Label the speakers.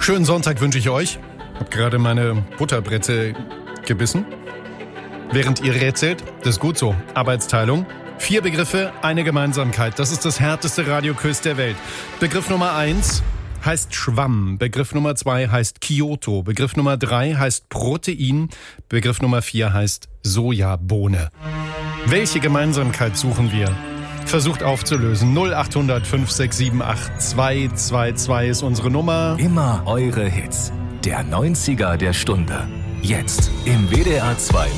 Speaker 1: Schönen Sonntag wünsche ich euch. Hab gerade meine Butterbrezel gebissen. Während ihr rätselt, das ist gut so. Arbeitsteilung. 4 Begriffe, eine Gemeinsamkeit. Das ist das härteste Radioquiz der Welt. Begriff Nummer 1 heißt Schwamm. Begriff Nummer 2 heißt Kyoto. Begriff Nummer 3 heißt Protein. Begriff Nummer 4 heißt Sojabohne. Welche Gemeinsamkeit suchen wir? Versucht aufzulösen. 0800 5678 222 ist unsere Nummer.
Speaker 2: Immer eure Hits. Der 90er der Stunde. Jetzt im WDR 2